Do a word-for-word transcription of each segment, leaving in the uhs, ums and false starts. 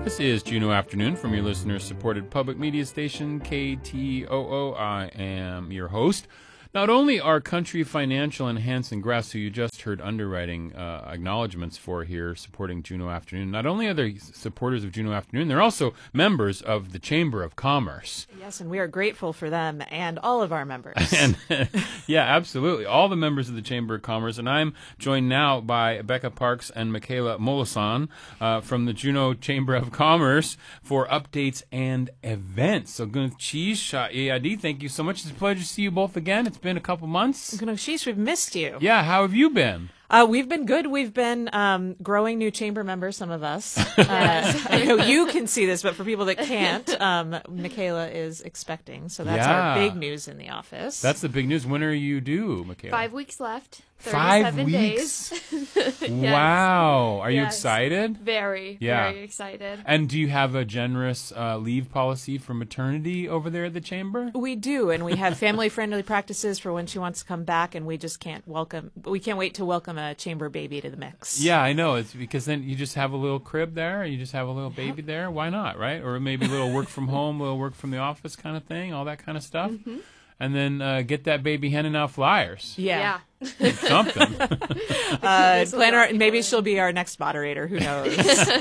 This is Juneau Afternoon from your listener-supported public media station, K T O O. I am your host. Not only are Country Financial and Hanson Gress, who you just heard underwriting uh, acknowledgments for here, supporting Juneau Afternoon, not only are they supporters of Juneau Afternoon, they're also members of the Chamber of Commerce. Yes, and we are grateful for them and all of our members. and Yeah, absolutely. All the members of the Chamber of Commerce. And I'm joined now by Becca Parks and Michaela Molasan uh, from the Juneau Chamber of Commerce for updates and events. So, Gunchish, Adi, thank you so much. It's a pleasure to see you both again. It's been a couple months. Sheesh, we've missed you. Yeah, how have you been? Uh, we've been good. We've been um, growing new chamber members, some of us. Uh, I know you can see this, but for people that can't, um, Michaela is expecting. So that's Yeah. our big news in the office. That's the big news. When are you due, Michaela? Five weeks left. Five thirty-seven weeks? days. Yes. Wow. Are you Yes. excited? Very, Yeah. very excited. And do you have a generous uh, leave policy for maternity over there at the Chamber? We do, and we have family-friendly practices for when she wants to come back, and we just can't welcome. We can't wait to welcome a chamber baby to the mix. Yeah, I know. It's because then you just have a little crib there, and you just have a little baby there. Why not, right? Or maybe a little work from home, a little work from the office kind of thing, all that kind of stuff. Mm-hmm. And then uh, get that baby handing out flyers. Yeah. Yeah. Something. Uh, plan our, maybe she'll be our next moderator. Who knows?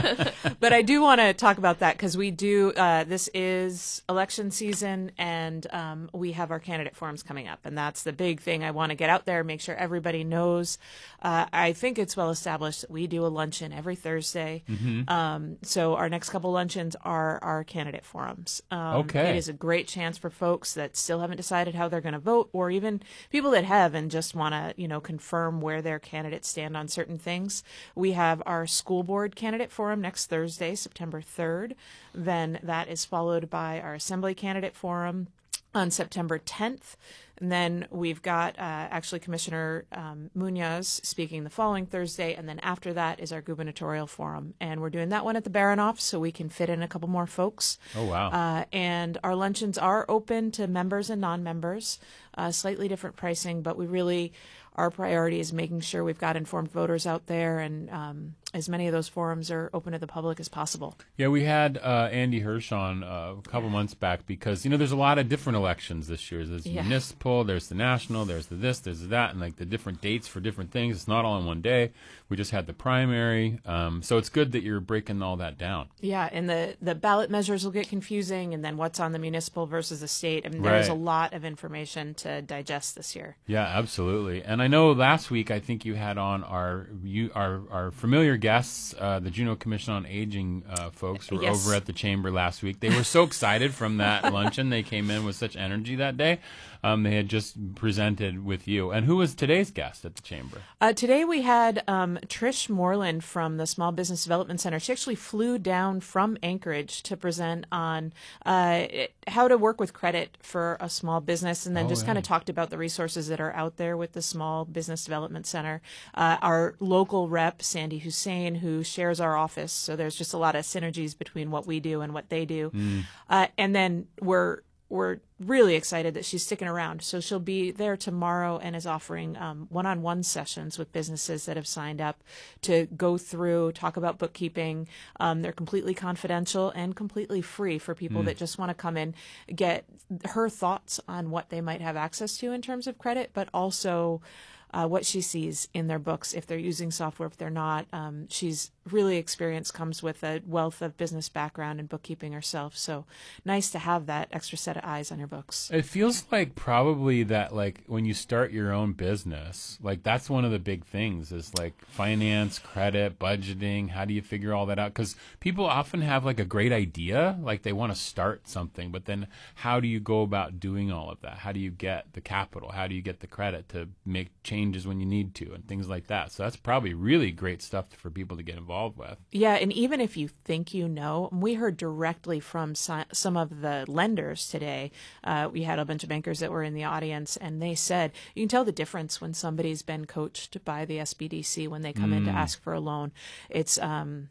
But I do want to talk about that because we do. Uh, this is election season, and um, we have our candidate forums coming up, and that's the big thing I want to get out there. Make sure everybody knows. Uh, I think it's well established that we do a luncheon every Thursday. Mm-hmm. Um, so our next couple luncheons are our candidate forums. Um, Okay. It is a great chance for folks that still haven't decided how they're going to vote, or even people that have and just want to, you know, confirm where their candidates stand on certain things. We have our school board candidate forum next Thursday, September third. Then that is followed by our assembly candidate forum on September tenth. And then we've got uh, actually Commissioner um, Munoz speaking the following Thursday. And then after that is our gubernatorial forum. And we're doing that one at the Baranoff so we can fit in a couple more folks. Oh, wow. Uh, and our luncheons are open to members and non-members, uh, slightly different pricing, but we really, our priority is making sure we've got informed voters out there, and um, as many of those forums are open to the public as possible. Yeah, we had uh, Andy Hirsch on uh, a couple months back because, you know, there's a lot of different elections this year. There's Yeah. municipal, there's the national, there's the this, there's the that, and like the different dates for different things. It's not all in one day. We just had the primary. Um, so it's good that you're breaking all that down. Yeah, and the, the ballot measures will get confusing, and then what's on the municipal versus the state. I mean, there's Right. a lot of information to digest this year. Yeah, absolutely. And I know last week I think you had on our you our, our familiar guests, uh, the Juneau Commission on Aging uh, folks who were Yes. over at the Chamber last week. They were so excited from that luncheon. They came in with such energy that day. Um, they had just presented with you. And who was today's guest at the Chamber? Uh, today we had um, Trish Moreland from the Small Business Development Center. She actually flew down from Anchorage to present on uh, how to work with credit for a small business, and then Oh, just yeah. kind of talked about the resources that are out there with the Small Business Development Center. Uh, our local rep, Sandy Hussein, who shares our office, so there's just a lot of synergies between what we do and what they do. Mm. Uh, and then we're we're really excited that she's sticking around. So she'll be there tomorrow and is offering um, one-on-one sessions with businesses that have signed up to go through, talk about bookkeeping. Um, they're completely confidential and completely free for people that just want to come in, get her thoughts on what they might have access to in terms of credit, but also uh, what she sees in their books, if they're using software, if they're not. Um, she's really experienced, comes with a wealth of business background and bookkeeping herself. So nice to have that extra set of eyes on your books. It feels like probably that, like, when you start your own business, like, that's one of the big things is, like, finance, credit, budgeting. How do you figure all that out? Because people often have, like, a great idea, like they want to start something, but then how do you go about doing all of that? How do you get the capital? How do you get the credit to make changes when you need to and things like that? So that's probably really great stuff for people to get involved with. Yeah, and even if you think you know, we heard directly from si- some of the lenders today. Uh, we had a bunch of bankers that were in the audience, and they said you can tell the difference when somebody's been coached by the S B D C when they come in to ask for a loan. It's um,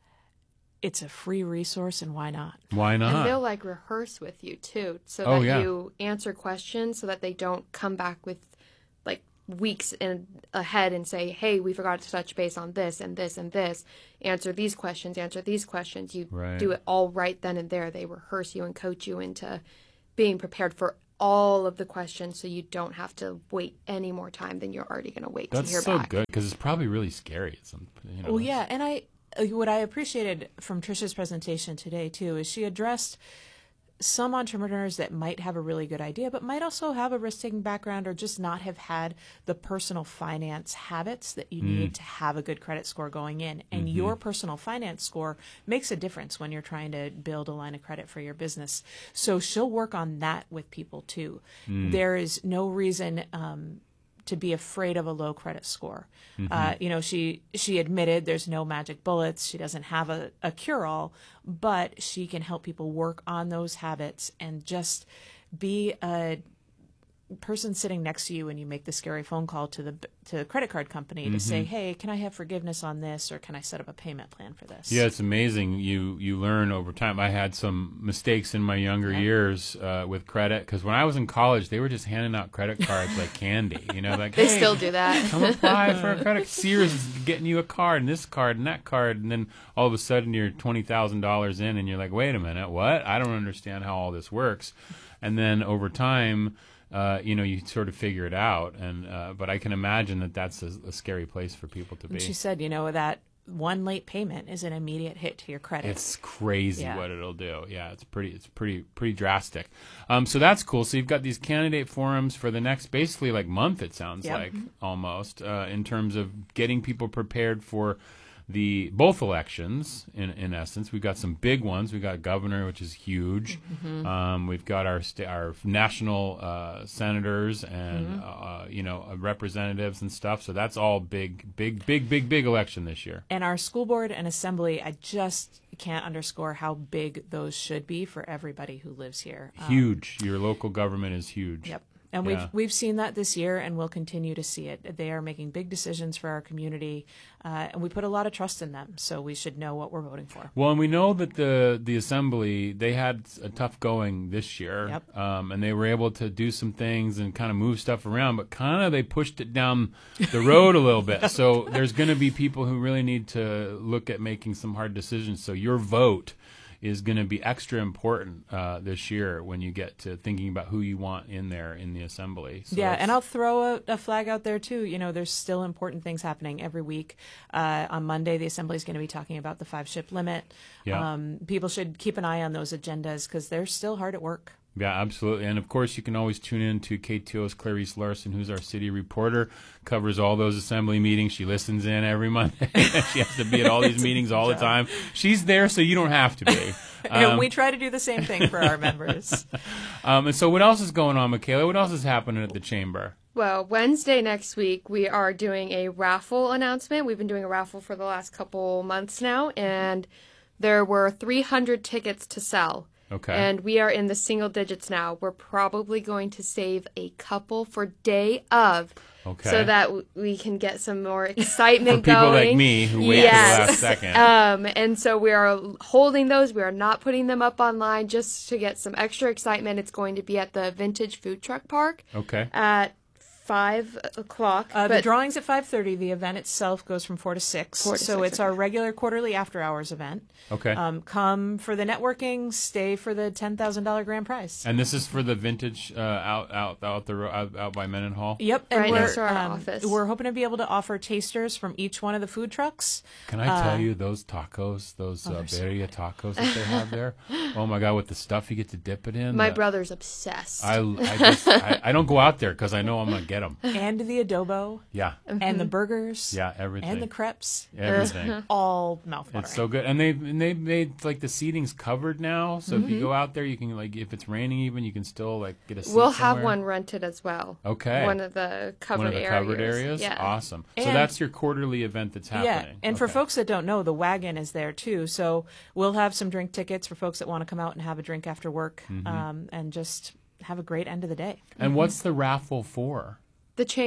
it's a free resource, and why not? Why not? And they'll like rehearse with you too, so Oh, that yeah. you answer questions so that they don't come back with like weeks in ahead and say, hey, we forgot to touch base on this and this and this. Answer these questions, answer these questions. You Right. do it all right then and there. They rehearse you and coach you into being prepared for all of the questions so you don't have to wait any more time than you're already going to wait That's to hear so back. good because it's probably really scary. At some, you know, Well, it's- yeah, and I uh, what I appreciated from Trisha's presentation today too is she addressed some entrepreneurs that might have a really good idea, but might also have a risk-taking background or just not have had the personal finance habits that you need to have a good credit score going in. And your personal finance score makes a difference when you're trying to build a line of credit for your business. So she'll work on that with people too. There is no reason um, to be afraid of a low credit score. Uh, you know, she she admitted there's no magic bullets. She doesn't have a, a cure-all, but she can help people work on those habits and just be a person sitting next to you when you make the scary phone call to the to the credit card company to say, hey, can I have forgiveness on this, or can I set up a payment plan for this? Yeah, it's amazing. You you learn over time. I had some mistakes in my younger years uh, with credit because when I was in college, they were just handing out credit cards like candy. You know, like They hey, still do that. come apply for a credit. Sears is getting you a card and this card and that card, and then all of a sudden you're twenty thousand dollars in, and you're like, wait a minute, what? I don't understand how all this works. And then over time, uh, you know, you sort of figure it out. And uh, but I can imagine that that's a, a scary place for people to be. And she said, you know, that one late payment is an immediate hit to your credit. It's crazy Yeah. what it'll do. Yeah, it's pretty, it's pretty, pretty drastic. Um, so that's cool. So you've got these candidate forums for the next, basically like month. It sounds Yep. like almost uh, in terms of getting people prepared for the both elections. In in essence, we've got some big ones. We've got governor, which is huge. Mm-hmm. Um, we've got our sta- our national uh, senators and Mm-hmm. uh, you know uh, representatives and stuff. So that's all big, big, big, big, big election this year. And our school board and assembly, I just can't underscore how big those should be for everybody who lives here. Um, Huge. Your local government is huge. Yep. And Yeah. we've we've seen that this year, and we'll continue to see it. They are making big decisions for our community, uh, and we put a lot of trust in them. So we should know what we're voting for. Well, and we know that the the assembly, they had a tough going this year, Yep. um, and they were able to do some things and kind of move stuff around, but kind of they pushed it down the road a little bit. So there's going to be people who really need to look at making some hard decisions. So your vote is going to be extra important uh, this year when you get to thinking about who you want in there in the assembly. So Yeah, it's- and I'll throw a, a flag out there too. You know, there's still important things happening every week. Uh, on Monday, the Assembly is going to be talking about the five ship limit. Yeah. Um, people should keep an eye on those agendas because they're still hard at work. Yeah, absolutely. And of course, you can always tune in to K T O's Clarice Larson, who's our city reporter, covers all those assembly meetings. She listens in every Monday. She has to be at all these meetings all the time. She's there so you don't have to be. and Um, we try to do the same thing for our members. um, and so what else is going on, Michaela? What else is happening at the chamber? Well, Wednesday next week, we are doing a raffle announcement. We've been doing a raffle for the last couple months now, and there were three hundred tickets to sell. Okay. And we are in the single digits now. We're probably going to save a couple for day of. Okay. So that w- we can get some more excitement For people going. like me who wait Yes. till the last second. Um, and so we are holding those. We are not putting them up online just to get some extra excitement. It's going to be at the Vintage Food Truck Park Okay. at five o'clock. Uh, the but drawing's at five thirty. The event itself goes from four to six. Four to so six, it's our regular quarterly after hours event. Okay. Um, come for the networking, stay for the ten thousand dollars grand prize. And this is for the vintage uh, out out out the ro- out, out by Mendenhall. Yep, and Right we're, next to our um, office. we're hoping to be able to offer tasters from each one of the food trucks. Can I tell you those tacos, those uh, birria tacos that they have there? Oh my God, with the stuff you get to dip it in. my the- brother's obsessed. I, I, just, I, I don't go out there because I know I'm gonna get them. And the adobo, Yeah, and the burgers, yeah, everything, and the crepes, everything. all mouthwatering. It's so good, and they and they made like the seating's covered now, so if you go out there, you can like if it's raining even, you can still like get a seat we'll have somewhere. one rented as well. Okay. One of the covered One of the areas. covered areas. Yeah. Awesome. so And- that's your quarterly event that's happening. Yeah, and for Okay. folks that don't know, the wagon is there too. So we'll have some drink tickets for folks that want to come out and have a drink after work, um, and just have a great end of the day. And what's the raffle for? The chamber.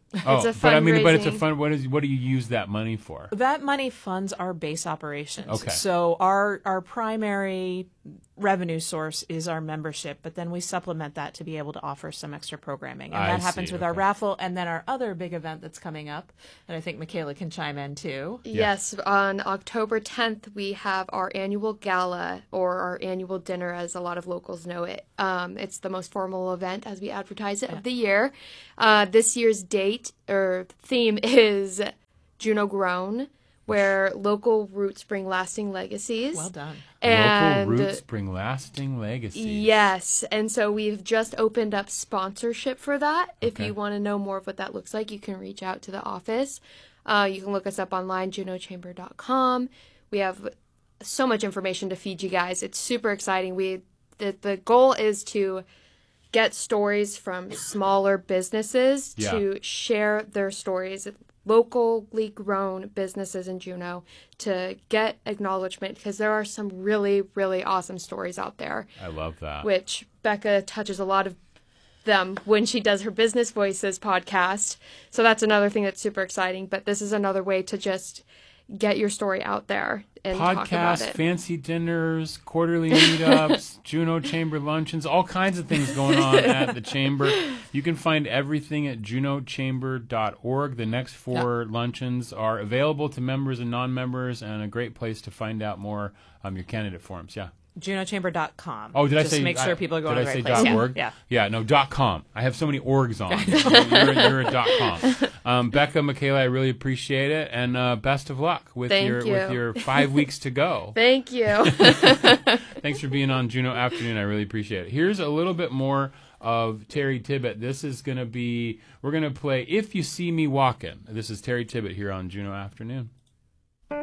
Oh, It's a but I mean, but it's a fundraising- fun. What is? What do you use that money for? That money funds our base operations. Okay. So our our primary revenue source is our membership, but then we supplement that to be able to offer some extra programming. And I that happens see, with our okay. raffle and then our other big event that's coming up, and I think Michaela can chime in too. Yes, on October tenth, we have our annual gala, or our annual dinner, as a lot of locals know it. Um, it's the most formal event, as we advertise it, of the year. Uh, this year's date or theme is Juneau Grown, where local roots bring lasting legacies. Well done. And Local roots bring lasting legacies. yes, and so we've just opened up sponsorship for that. If Okay. you want to know more of what that looks like, you can reach out to the office. Uh, you can look us up online, juneau chamber dot com. We have so much information to feed you guys. It's super exciting. We the, the goal is to get stories from smaller businesses Yeah. to share their stories, locally grown businesses in Juneau, to get acknowledgement, because there are some really, really awesome stories out there, I love that. which Becca touches a lot of them when she does her Business Voices podcast. So that's another thing that's super exciting. But this is another way to just get your story out there and talk about Podcasts, it. fancy dinners, quarterly meetups, Juneau Chamber luncheons, all kinds of things going on at the Chamber. You can find everything at juneau chamber dot org. The next four luncheons are available to members and non-members, and a great place to find out more um, your candidate forums. Yeah. juneau chamber dot com. Oh, did I Just say? make sure I- people are going did to the I right say place. dot Yeah. org? Yeah. Yeah, no, dot com. I have so many orgs on. you're, you're a dot com. Um, Becca, Michaela, I really appreciate it, and uh, best of luck with Thank your you. with your five weeks to go. Thank you. Thanks for being on Juneau Afternoon. I really appreciate it. Here's a little bit more of Terry Tibbet. This is going to be, we're going to play If You See Me Walkin'. This is Terry Tibbet here on Juneau Afternoon.